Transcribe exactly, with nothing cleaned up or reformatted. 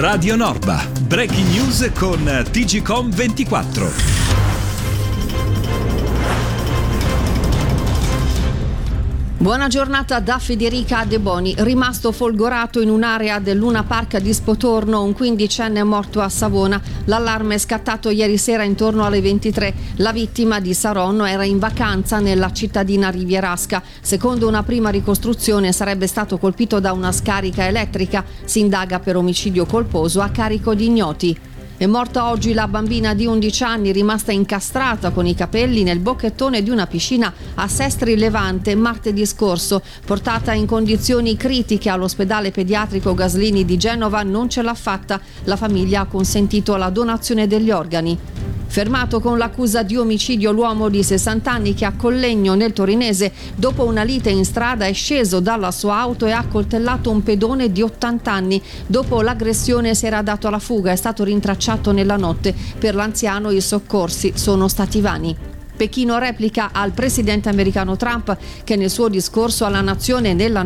Radio Norba. Breaking news con T G Com ventiquattro. Buona giornata da Federica De Boni. Rimasto folgorato in un'area del Luna Park di Spotorno, un quindicenne è morto a Savona. L'allarme è scattato ieri sera intorno alle ventitré. La vittima di Saronno era in vacanza nella cittadina rivierasca. Secondo una prima ricostruzione sarebbe stato colpito da una scarica elettrica. Si indaga per omicidio colposo a carico di ignoti. È morta oggi la bambina di undici anni rimasta incastrata con i capelli nel bocchettone di una piscina a Sestri Levante martedì scorso. Portata in condizioni critiche all'ospedale pediatrico Gaslini di Genova, non ce l'ha fatta. La famiglia ha consentito la donazione degli organi. Fermato con l'accusa di omicidio l'uomo di sessanta anni che a Collegno nel Torinese, dopo una lite in strada, è sceso dalla sua auto e ha accoltellato un pedone di ottanta anni. Dopo l'aggressione si era dato alla fuga, è stato rintracciato nella notte. Per l'anziano i soccorsi sono stati vani. Pechino replica al presidente americano Trump che nel suo discorso alla nazione nella